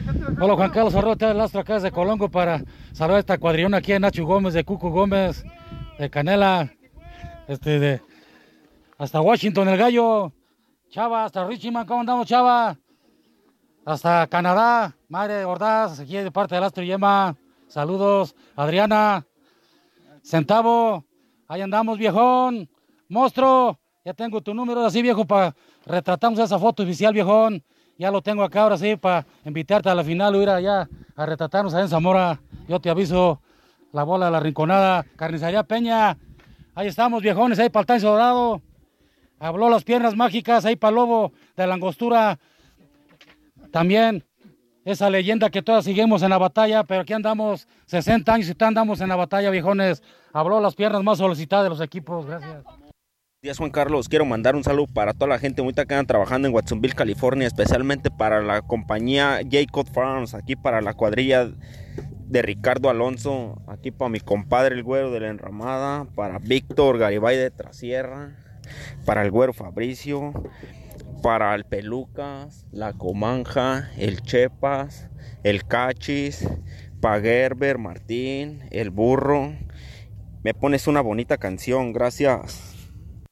Hola Juan Carlos Arroyo, Lastro acá desde Colongo para saludar a esta cuadrillón aquí de Nacho Gómez, de Cuco Gómez, de Canela, hasta Washington el Gallo, Chava, hasta Richmond, ¿cómo andamos Chava? Hasta Canadá, Madre Ordaz, aquí de parte de Lastro y Yema, saludos, Adriana, Centavo, ahí andamos viejón, monstruo, ya tengo tu número así viejo para retratamos esa foto oficial viejón. Ya lo tengo acá ahora sí para invitarte a la final o ir allá a retratarnos allá en Zamora. Yo te aviso, la bola de la rinconada, Carnicería Peña. Ahí estamos viejones, ahí para el Tainzo Dorado. Habló las piernas mágicas, ahí para el Lobo de la Angostura. También esa leyenda que todas seguimos en la batalla, pero aquí andamos 60 años y todavía andamos en la batalla viejones. Habló las piernas más solicitadas de los equipos, gracias. Días Juan Carlos, quiero mandar un saludo para toda la gente ahorita que andan trabajando en Watsonville, California, especialmente para la compañía Jacob Farms, aquí para la cuadrilla de Ricardo Alonso, aquí para mi compadre el Güero de la Enramada, para Víctor Garibay de Trasierra, para el Güero Fabricio, para el Pelucas, la Comanja, el Chepas, el Cachis, para Gerber, Martín, el Burro. Me pones una bonita canción, gracias.